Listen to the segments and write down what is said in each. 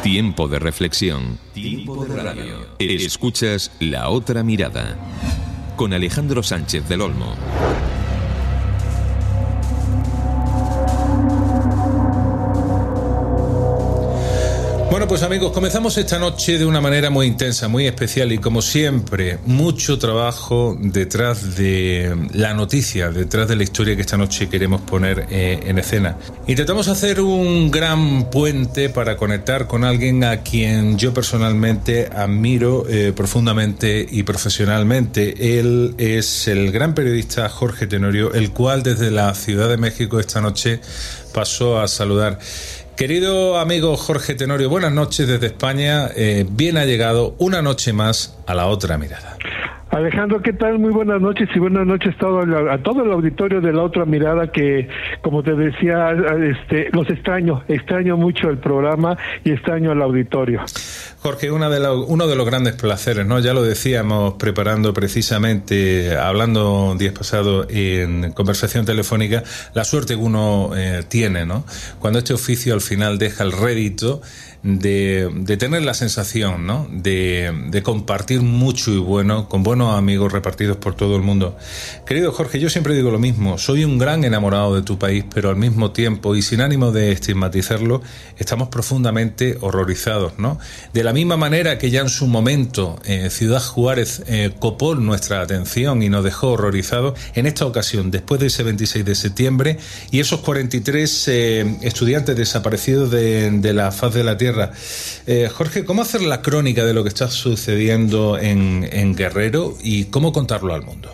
Tiempo de reflexión. Tiempo de radio. Escuchas La Otra Mirada. Con Alejandro Sánchez del Olmo. Bueno, pues amigos, comenzamos esta noche de una manera muy intensa, muy especial y como siempre, mucho trabajo detrás de la noticia, detrás de la historia que esta noche queremos poner en escena. Intentamos hacer un gran puente para conectar con alguien a quien yo personalmente admiro profundamente y profesionalmente. Él es el gran periodista Jorge Tenorio, el cual desde la Ciudad de México esta noche pasó a saludar. Querido amigo Jorge Tenorio, buenas noches desde España. Bien ha llegado una noche más a La Otra Mirada. Alejandro, ¿qué tal? Muy buenas noches y buenas noches a todo el auditorio de La Otra Mirada que, como te decía, los extraño mucho el programa y extraño al auditorio. Jorge, uno de los grandes placeres, ¿no? Ya lo decíamos preparando precisamente, hablando días pasados en conversación telefónica, la suerte que uno tiene, ¿no? Cuando este oficio al final deja el rédito de tener la sensación, ¿no? De compartir mucho y bueno con buenos amigos repartidos por todo el mundo. Querido Jorge, yo siempre digo lo mismo, soy un gran enamorado de tu país, pero al mismo tiempo y sin ánimo de estigmatizarlo, estamos profundamente horrorizados, ¿no? De la misma manera que ya en su momento Ciudad Juárez copó nuestra atención y nos dejó horrorizados, en esta ocasión, después de ese 26 de septiembre y esos 43 estudiantes desaparecidos de la faz de la tierra. Jorge, ¿cómo hacer la crónica de lo que está sucediendo en Guerrero y cómo contarlo al mundo?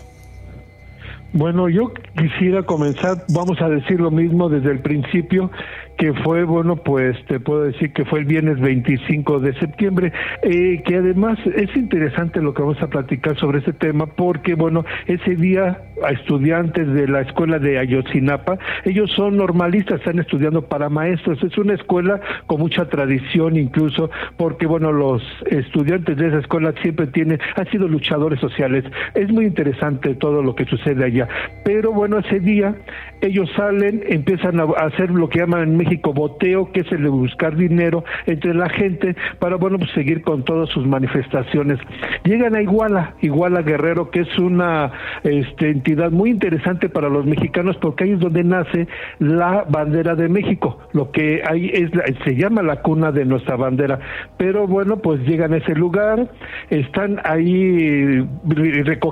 Bueno, yo quisiera comenzar, vamos a decir lo mismo desde el principio, que fue, bueno, pues te puedo decir que fue el viernes 25 de septiembre, que además es interesante lo que vamos a platicar sobre ese tema, porque, bueno, ese día a estudiantes de la escuela de Ayotzinapa, ellos son normalistas, están estudiando para maestros, es una escuela con mucha tradición incluso, porque, bueno, los estudiantes de esa escuela siempre han sido luchadores sociales, es muy interesante todo lo que sucede allá, pero bueno, ese día ellos salen, empiezan a hacer lo que llaman en México boteo, que es el de buscar dinero entre la gente para, bueno, pues seguir con todas sus manifestaciones. Llegan a Iguala Guerrero, que es una entidad muy interesante para los mexicanos, porque ahí es donde nace la bandera de México, lo que ahí se llama la cuna de nuestra bandera, pero bueno, pues llegan a ese lugar, están ahí recogiendo